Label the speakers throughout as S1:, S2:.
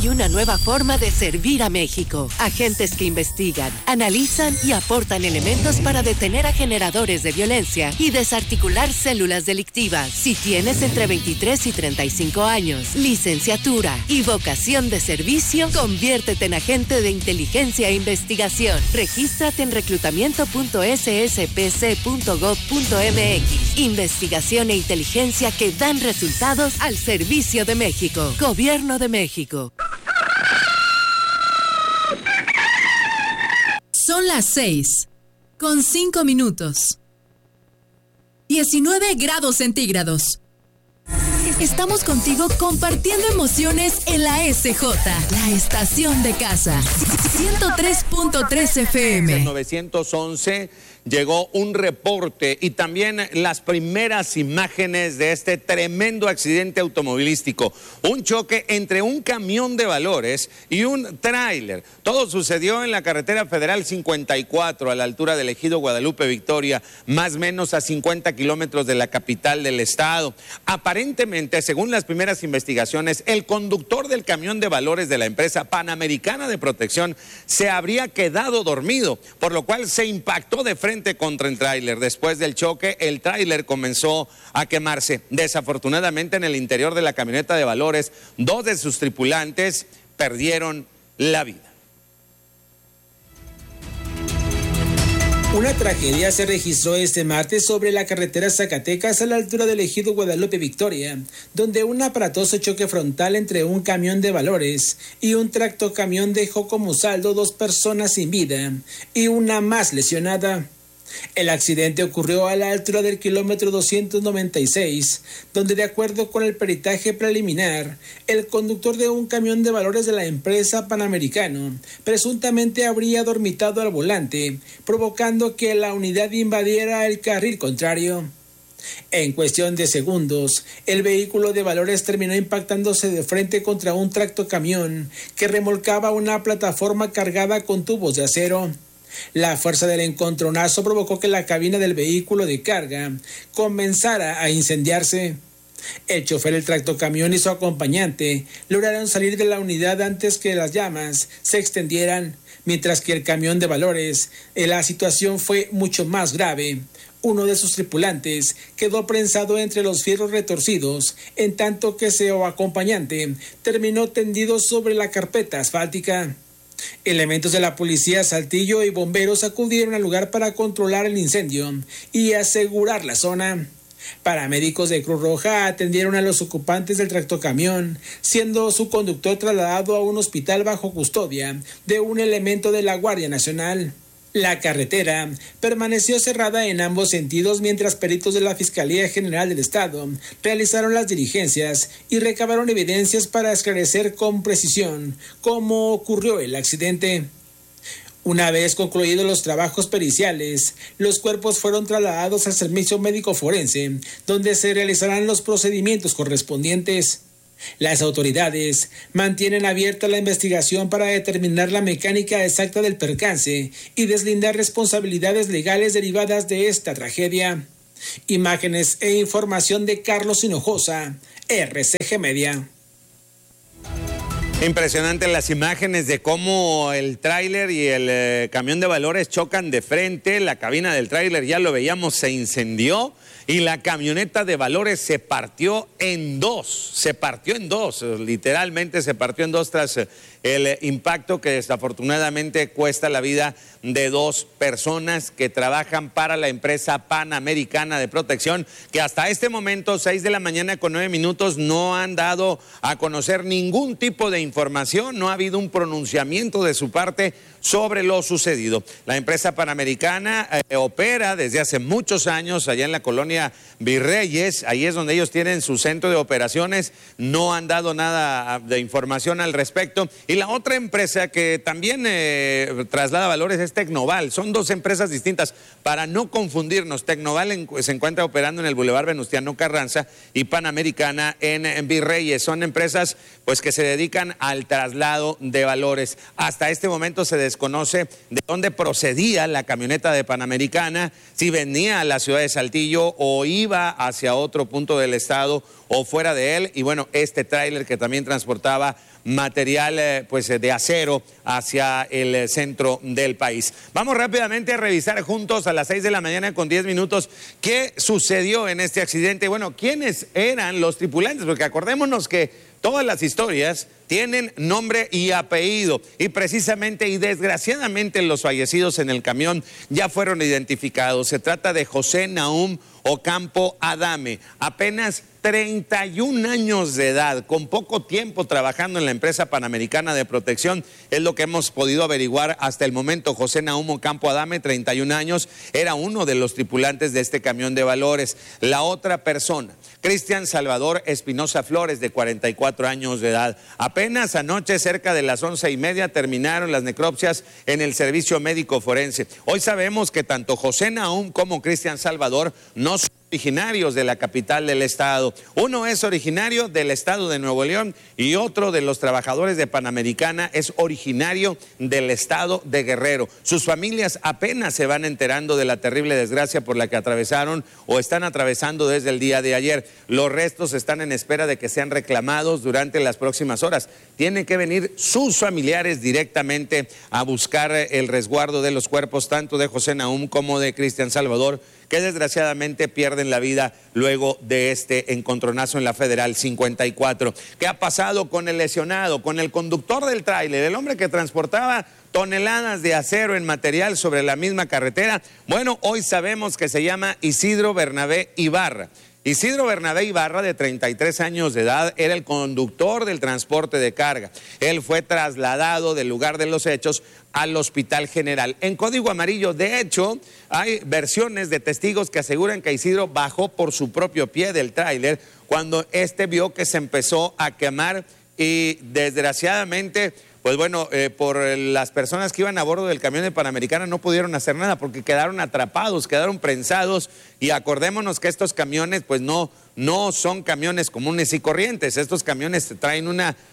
S1: Hay una nueva forma de servir a México. Agentes que investigan, analizan y aportan elementos para detener a generadores de violencia y desarticular células delictivas. Si tienes entre 23 y 35 años, licenciatura y vocación de servicio, conviértete en agente de inteligencia e investigación. Regístrate en reclutamiento.sspc.gov.mx. Investigación e inteligencia que dan resultados al servicio de México. Gobierno de México.
S2: Son las 6:05. 19 grados centígrados. Estamos contigo compartiendo emociones en la SJ, la estación de casa. 103.3 FM.
S3: 911 llegó un reporte y también las primeras imágenes de este tremendo accidente automovilístico. Un choque entre un camión de valores y un tráiler. Todo sucedió en la carretera federal 54 a la altura del ejido Guadalupe Victoria, más o menos a 50 kilómetros de la capital del estado. Aparentemente, según las primeras investigaciones, el conductor del camión de valores de la empresa Panamericana de Protección se habría quedado dormido, por lo cual se impactó de frente contra el tráiler. Después del choque, el tráiler comenzó a quemarse. Desafortunadamente, en el interior de la camioneta de valores, 2 de sus tripulantes perdieron la vida.
S4: Una tragedia se registró este martes sobre la carretera Zacatecas a la altura del ejido Guadalupe Victoria, donde un aparatoso choque frontal entre un camión de valores y un tractocamión dejó como saldo 2 personas sin vida y una más lesionada. El accidente ocurrió a la altura del kilómetro 296, donde de acuerdo con el peritaje preliminar, el conductor de un camión de valores de la empresa Panamericano presuntamente habría dormitado al volante, provocando que la unidad invadiera el carril contrario. En cuestión de segundos, el vehículo de valores terminó impactándose de frente contra un tractocamión que remolcaba una plataforma cargada con tubos de acero. La fuerza del encontronazo provocó que la cabina del vehículo de carga comenzara a incendiarse. El chofer del tractocamión y su acompañante lograron salir de la unidad antes que las llamas se extendieran, mientras que el camión de valores, la situación fue mucho más grave. Uno de sus tripulantes quedó prensado entre los fierros retorcidos, en tanto que su acompañante terminó tendido sobre la carpeta asfáltica. Elementos de la policía, Saltillo y bomberos acudieron al lugar para controlar el incendio y asegurar la zona. Paramédicos de Cruz Roja atendieron a los ocupantes del tractocamión, siendo su conductor trasladado a un hospital bajo custodia de un elemento de la Guardia Nacional. La carretera permaneció cerrada en ambos sentidos mientras peritos de la Fiscalía General del Estado realizaron las diligencias y recabaron evidencias para esclarecer con precisión cómo ocurrió el accidente. Una vez concluidos los trabajos periciales, los cuerpos fueron trasladados al servicio médico forense, donde se realizarán los procedimientos correspondientes. Las autoridades mantienen abierta la investigación para determinar la mecánica exacta del percance y deslindar responsabilidades legales derivadas de esta tragedia. Imágenes e información de Carlos Hinojosa, RCG Media.
S3: Impresionante las imágenes de cómo el tráiler y el camión de valores chocan de frente. La cabina del tráiler, ya lo veíamos, se incendió y la camioneta de valores se partió en dos. Literalmente se partió en dos tras el impacto que desafortunadamente cuesta la vida de 2 personas que trabajan para la empresa Panamericana de Protección, que hasta este momento, 6:09 a.m, no han dado a conocer ningún tipo de información, no ha habido un pronunciamiento de su parte sobre lo sucedido. La empresa Panamericana opera desde hace muchos años allá en la colonia Virreyes, ahí es donde ellos tienen su centro de operaciones, no han dado nada de información al respecto. Y la otra empresa que también traslada valores es Tecnoval. Son 2 empresas distintas. Para no confundirnos, Tecnoval se encuentra operando en el Boulevard Venustiano Carranza y Panamericana en Virreyes. Son empresas pues que se dedican al traslado de valores. Hasta este momento se desconoce de dónde procedía la camioneta de Panamericana, si venía a la ciudad de Saltillo o iba hacia otro punto del estado o fuera de él. Y bueno, este tráiler que también transportaba material pues de acero hacia el centro del país. Vamos rápidamente a revisar juntos a las 6 de la mañana con 10 minutos qué sucedió en este accidente. Bueno, ¿quiénes eran los tripulantes? Porque acordémonos que todas las historias tienen nombre y apellido y precisamente y desgraciadamente los fallecidos en el camión ya fueron identificados. Se trata de José Nahum Ocampo Adame, apenas 31 años de edad, con poco tiempo trabajando en la empresa Panamericana de Protección, es lo que hemos podido averiguar hasta el momento. José Nahum Ocampo Adame, 31 años, era uno de los tripulantes de este camión de valores. La otra persona, Cristian Salvador Espinosa Flores, de 44 años de edad. Apenas anoche, cerca de las 11:30, terminaron las necropsias en el servicio médico forense. Hoy sabemos que tanto José Nahum como Cristian Salvador no son originarios de la capital del estado. Uno es originario del estado de Nuevo León y otro de los trabajadores de Panamericana es originario del estado de Guerrero. Sus familias apenas se van enterando de la terrible desgracia por la que atravesaron o están atravesando desde el día de ayer. Los restos están en espera de que sean reclamados durante las próximas horas. Tienen que venir sus familiares directamente a buscar el resguardo de los cuerpos tanto de José Nahum como de Cristian Salvador, que desgraciadamente pierden la vida luego de este encontronazo en la Federal 54. ¿Qué ha pasado con el lesionado, con el conductor del tráiler, el hombre que transportaba toneladas de acero en material sobre la misma carretera? Bueno, hoy sabemos que se llama Isidro Bernabé Ibarra. Isidro Bernabé Ibarra, de 33 años de edad, era el conductor del transporte de carga. Él fue trasladado del lugar de los hechos al Hospital General en código amarillo. De hecho, hay versiones de testigos que aseguran que Isidro bajó por su propio pie del tráiler cuando este vio que se empezó a quemar y desgraciadamente, pues bueno, por las personas que iban a bordo del camión de Panamericana no pudieron hacer nada porque quedaron atrapados, quedaron prensados. Y acordémonos que estos camiones pues no son camiones comunes y corrientes. Estos camiones traen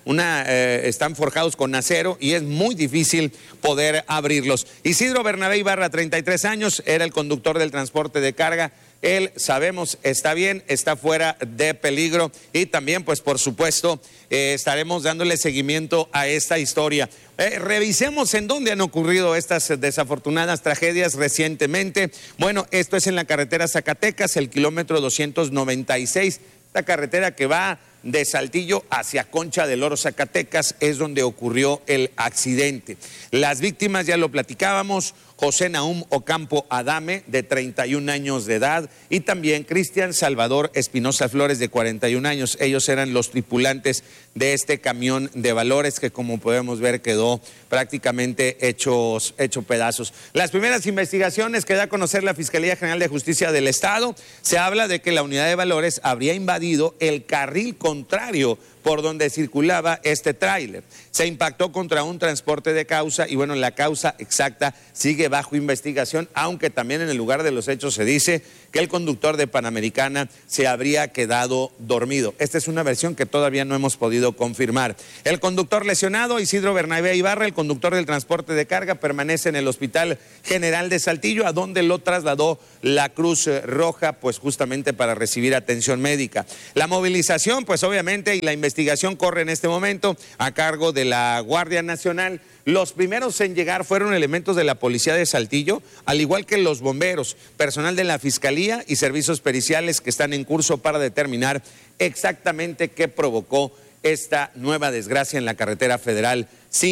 S3: están forjados con acero y es muy difícil poder abrirlos. Isidro Bernabé Ibarra, 33 años, era el conductor del transporte de carga. Él, sabemos, está bien, está fuera de peligro y también, pues por supuesto, estaremos dándole seguimiento a esta historia. Revisemos en dónde han ocurrido estas desafortunadas tragedias recientemente. Bueno, esto es en la carretera Zacatecas, el kilómetro 296, esta carretera que va de Saltillo hacia Concha del Oro, Zacatecas, es donde ocurrió el accidente. Las víctimas, ya lo platicábamos, José Nahum Ocampo Adame, de 31 años de edad, y también Cristian Salvador Espinosa Flores, de 41 años. Ellos eran los tripulantes de este camión de valores que, como podemos ver, quedó prácticamente hecho pedazos. Las primeras investigaciones que da a conocer la Fiscalía General de Justicia del Estado, se habla de que la unidad de valores habría invadido el carril contrario por donde circulaba este tráiler. Se impactó contra un transporte de causa y bueno, la causa exacta sigue bajo investigación, aunque también en el lugar de los hechos se dice que el conductor de Panamericana se habría quedado dormido. Esta es una versión que todavía no hemos podido confirmar. El conductor lesionado, Isidro Bernabé Ibarra, el conductor del transporte de carga, permanece en el Hospital General de Saltillo, a donde lo trasladó la Cruz Roja, pues justamente para recibir atención médica. La movilización, pues obviamente, y la investigación corre en este momento a cargo de la Guardia Nacional. Los primeros en llegar fueron elementos de la Policía de Saltillo, al igual que los bomberos, personal de la Fiscalía y servicios periciales que están en curso para determinar exactamente qué provocó esta nueva desgracia en la carretera federal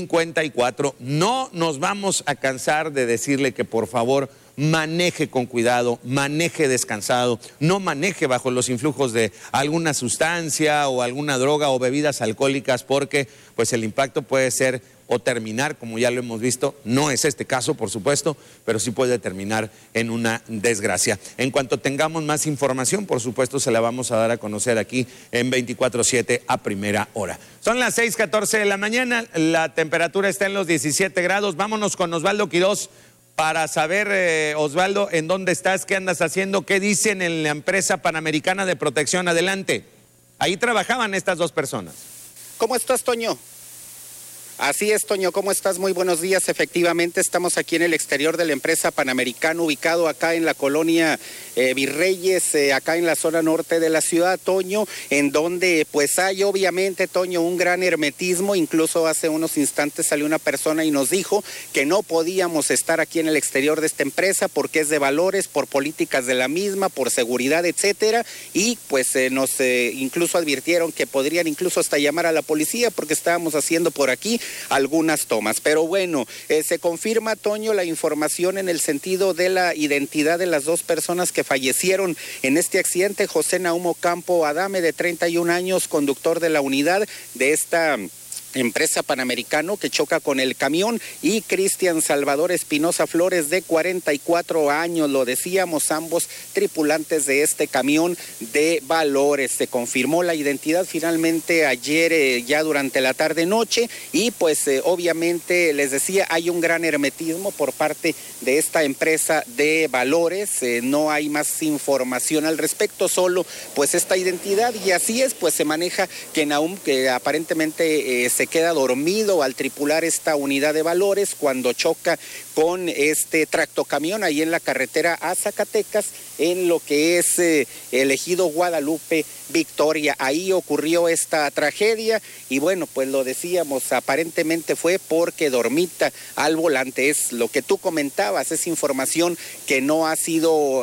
S3: 54. No nos vamos a cansar de decirle que por favor maneje con cuidado, maneje descansado, no maneje bajo los influjos de alguna sustancia o alguna droga o bebidas alcohólicas, porque pues el impacto puede ser o terminar, como ya lo hemos visto, no es este caso, por supuesto, pero sí puede terminar en una desgracia. En cuanto tengamos más información, por supuesto, se la vamos a dar a conocer aquí en 24/7 a primera hora. Son las 6:14 de la mañana, la temperatura está en los 17 grados. Vámonos con Osvaldo Quirós para saber, Osvaldo, en dónde estás, qué andas haciendo, qué dicen en la empresa Panamericana de Protección. Adelante. Ahí trabajaban estas dos personas.
S5: ¿Cómo estás, Toño? Así es, Toño, ¿cómo estás? Muy buenos días. Efectivamente, estamos aquí en el exterior de la empresa Panamericano, ubicado acá en la colonia Virreyes, acá en la zona norte de la ciudad, Toño, en donde pues hay obviamente, Toño, un gran hermetismo. Incluso hace unos instantes salió una persona y nos dijo que no podíamos estar aquí en el exterior de esta empresa porque es de valores, por políticas de la misma, por seguridad, etcétera, y pues nos incluso advirtieron que podrían incluso hasta llamar a la policía porque estábamos haciendo por aquí algunas tomas. Pero bueno, se confirma, Toño, la información en el sentido de la identidad de las dos personas que fallecieron en este accidente. José Nahum Ocampo Adame, de 31 años, conductor de la unidad de esta empresa Panamericano, que choca con el camión, y Cristian Salvador Espinosa Flores, de 44 años, lo decíamos, ambos tripulantes de este camión de valores. Se confirmó la identidad finalmente ayer, ya durante la tarde-noche, y pues obviamente les decía, hay un gran hermetismo por parte de esta empresa de valores. No hay más información al respecto, solo pues esta identidad, y así es, pues se maneja que Nahum, que aparentemente se queda dormido al tripular esta unidad de valores cuando choca con este tractocamión ahí en la carretera a Zacatecas, en lo que es el ejido Guadalupe Victoria. Ahí ocurrió esta tragedia y bueno, pues lo decíamos, aparentemente fue porque dormita al volante. Es lo que tú comentabas, es información que no ha sido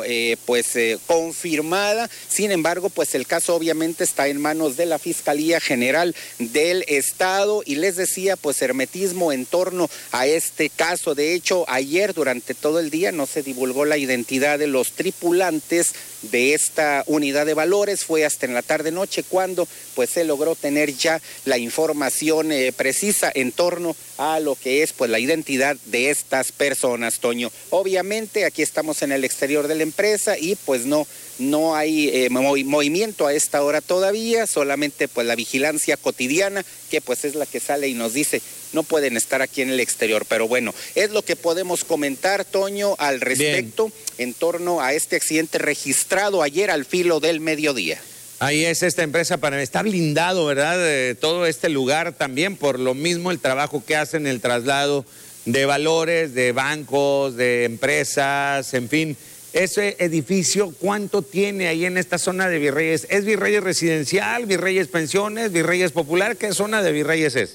S5: confirmada. Sin embargo, pues el caso obviamente está en manos de la Fiscalía General del Estado, y les decía, pues hermetismo en torno a este caso. De hecho, ayer durante todo el día no se divulgó la identidad de los tripulantes de esta unidad de valores. Fue hasta en la tarde-noche cuando pues se logró tener ya la información precisa en torno a lo que es pues la identidad de estas personas, Toño. Obviamente aquí estamos en el exterior de la empresa y pues no hay movimiento a esta hora todavía, solamente pues la vigilancia cotidiana, que pues es la que sale y nos dice no pueden estar aquí en el exterior. Pero bueno, es lo que podemos comentar, Toño, al respecto. Bien. En torno a este accidente registrado ayer al filo del mediodía.
S3: Ahí es esta empresa, está blindado, ¿verdad? Todo este lugar también, por lo mismo el trabajo que hacen, el traslado de valores, de bancos, de empresas, en fin. Ese edificio, ¿cuánto tiene ahí en esta zona de Virreyes? ¿Es Virreyes Residencial, Virreyes Pensiones, Virreyes Popular? ¿Qué zona de Virreyes es?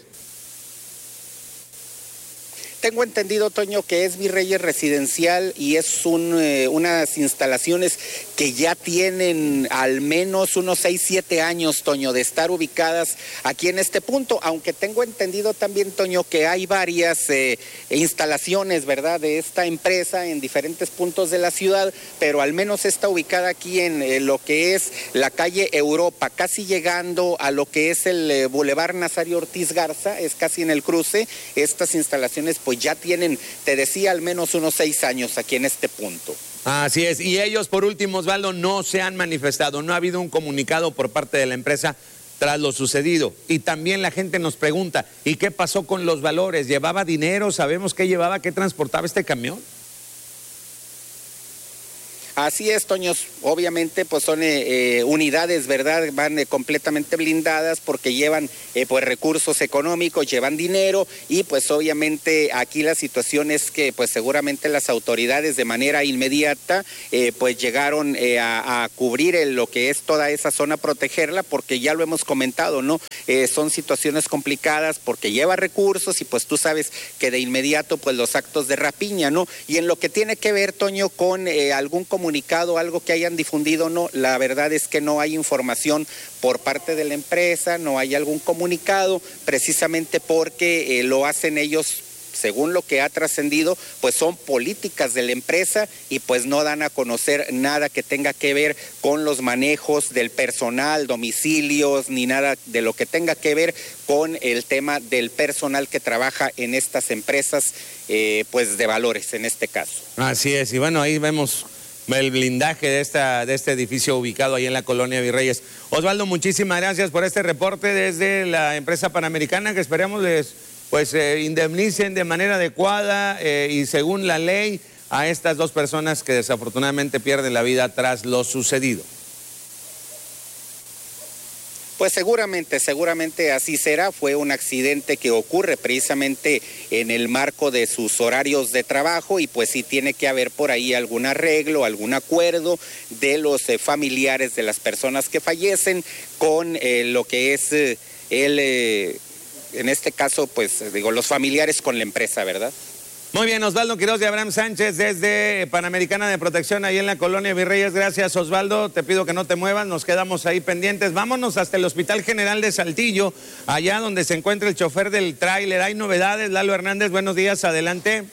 S5: Tengo entendido, Toño, que es Virreyes Residencial y es unas instalaciones que ya tienen al menos unos 6, 7 años, Toño, de estar ubicadas aquí en este punto, aunque tengo entendido también, Toño, que hay varias instalaciones, ¿verdad?, de esta empresa en diferentes puntos de la ciudad, pero al menos está ubicada aquí en lo que es la calle Europa, casi llegando a lo que es el Boulevard Nazario Ortiz Garza, es casi en el cruce. Estas instalaciones pues ya tienen, te decía, al menos unos 6 años aquí en este punto.
S3: Así es, y ellos por último, Osvaldo, no se han manifestado, no ha habido un comunicado por parte de la empresa tras lo sucedido. Y también la gente nos pregunta, ¿y qué pasó con los valores? ¿Llevaba dinero? ¿Sabemos qué llevaba, qué transportaba este camión?
S5: Así es, Toño, obviamente pues son unidades, ¿verdad? Van completamente blindadas porque llevan pues recursos económicos, llevan dinero, y pues obviamente aquí la situación es que pues seguramente las autoridades de manera inmediata pues llegaron a cubrir lo que es toda esa zona, protegerla, porque ya lo hemos comentado, ¿no? Son situaciones complicadas porque lleva recursos y pues tú sabes que de inmediato pues los actos de rapiña, ¿no? Y en lo que tiene que ver, Toño, con algún comunicado, algo que hayan difundido, no, la verdad es que no hay información por parte de la empresa, no hay algún comunicado, precisamente porque lo hacen ellos, según lo que ha trascendido, pues son políticas de la empresa y pues no dan a conocer nada que tenga que ver con los manejos del personal, domicilios, ni nada de lo que tenga que ver con el tema del personal que trabaja en estas empresas, pues de valores en este caso.
S3: Así es, y bueno, ahí vemos el blindaje de este edificio ubicado ahí en la colonia Virreyes. Osvaldo, muchísimas gracias por este reporte desde la empresa Panamericana, que esperamos les indemnicen de manera adecuada y según la ley a estas dos personas que desafortunadamente pierden la vida tras lo sucedido.
S5: Pues seguramente así será. Fue un accidente que ocurre precisamente en el marco de sus horarios de trabajo y pues sí tiene que haber por ahí algún arreglo, algún acuerdo de los familiares de las personas que fallecen con lo que es en este caso, pues los familiares con la empresa, ¿verdad?
S3: Muy bien, Osvaldo Quiroz y Abraham Sánchez desde Panamericana de Protección, ahí en la Colonia Virreyes. Gracias, Osvaldo. Te pido que no te muevas, nos quedamos ahí pendientes. Vámonos hasta el Hospital General de Saltillo, allá donde se encuentra el chofer del tráiler. Hay novedades, Lalo Hernández, buenos días, adelante.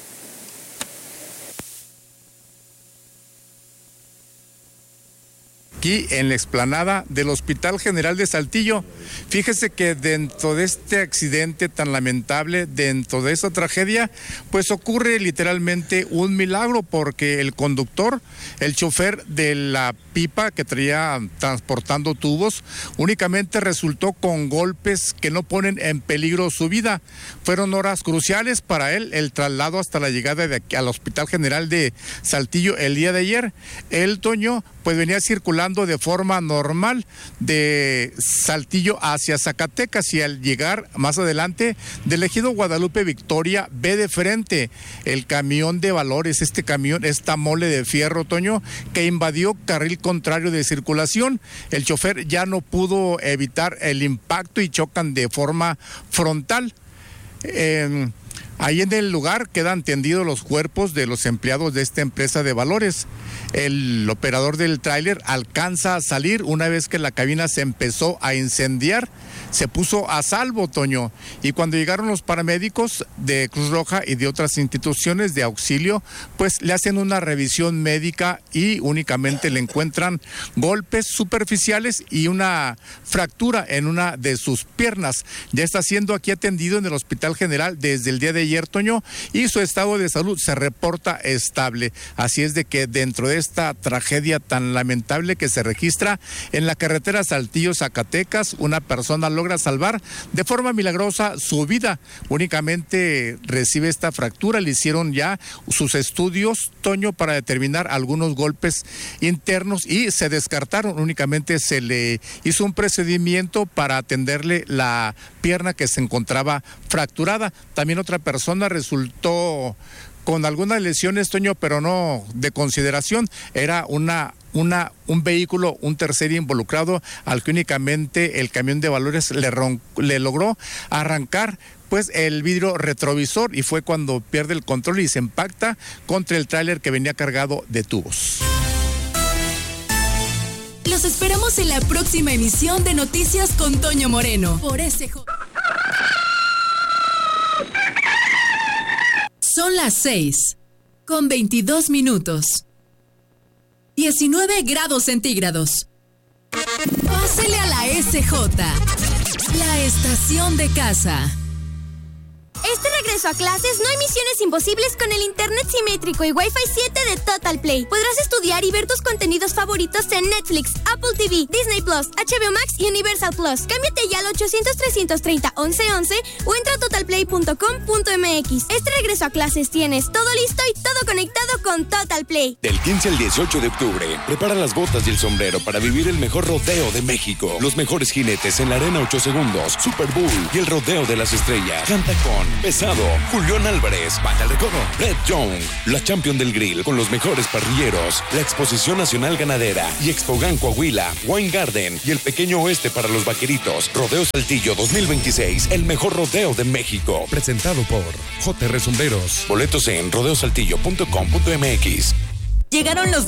S6: Aquí en la explanada del Hospital General de Saltillo. Fíjese que dentro de este accidente tan lamentable, dentro de esa tragedia, pues ocurre literalmente un milagro, porque el conductor, el chofer de la pipa que traía transportando tubos, únicamente resultó con golpes que no ponen en peligro su vida. Fueron horas cruciales para él, el traslado hasta la llegada de aquí al Hospital General de Saltillo el día de ayer. El Toño pues venía circulando de forma normal de Saltillo hacia Zacatecas, y al llegar más adelante del ejido Guadalupe Victoria ve de frente el camión de valores, este camión, esta mole de fierro, Toño, que invadió carril contrario de circulación. El chofer ya no pudo evitar el impacto y chocan de forma frontal. Ahí en el lugar quedan tendidos los cuerpos de los empleados de esta empresa de valores. El operador del tráiler alcanza a salir una vez que la cabina se empezó a incendiar. Se puso a salvo, Toño, y cuando llegaron los paramédicos de Cruz Roja y de otras instituciones de auxilio, pues le hacen una revisión médica y únicamente le encuentran golpes superficiales y una fractura en una de sus piernas. Ya está siendo aquí atendido en el Hospital General desde el día de ayer, Toño, y su estado de salud se reporta estable. Así es de que dentro de esta tragedia tan lamentable que se registra en la carretera Saltillo-Zacatecas, una persona logra salvar de forma milagrosa su vida. Únicamente recibe esta fractura. Le hicieron ya sus estudios, Toño, para determinar algunos golpes internos y se descartaron. Únicamente se le hizo un procedimiento para atenderle la pierna que se encontraba fracturada. También otra persona resultó con algunas lesiones, Toño, pero no de consideración. Era un vehículo, un tercero involucrado, al que únicamente el camión de valores le logró arrancar pues el vidrio retrovisor, y fue cuando pierde el control y se impacta contra el tráiler que venía cargado de tubos.
S2: Los esperamos en la próxima emisión de Noticias con Toño Moreno por SJ. Son las 6:22. 19 grados centígrados. Pásele a la SJ, la estación de casa.
S7: Este regreso a clases no hay misiones imposibles con el internet simétrico y Wi-Fi 7 de Total Play. Podrás estudiar y ver tus contenidos favoritos en Netflix, Apple TV, Disney Plus, HBO Max y Universal Plus. Cámbiate ya al 800-330-1111 o entra a totalplay.com.mx. Este regreso a clases tienes todo listo y todo conectado con Total Play.
S8: Del 15 al 18 de octubre, prepara las botas y el sombrero para vivir el mejor rodeo de México. Los mejores jinetes en la Arena 8 Segundos, Super Bowl y el Rodeo de las Estrellas. Canta con Pesado, Julián Álvarez, Banda El Recodo, Red Young, la Champion del Grill con los mejores parrilleros, la Exposición Nacional Ganadera y Expogan Coahuila, Wine Garden y el Pequeño Oeste para los Vaqueritos. Rodeo Saltillo 2026, el mejor rodeo de México. Presentado por JR Sombreros. Boletos en rodeosaltillo.com.mx.
S2: Llegaron los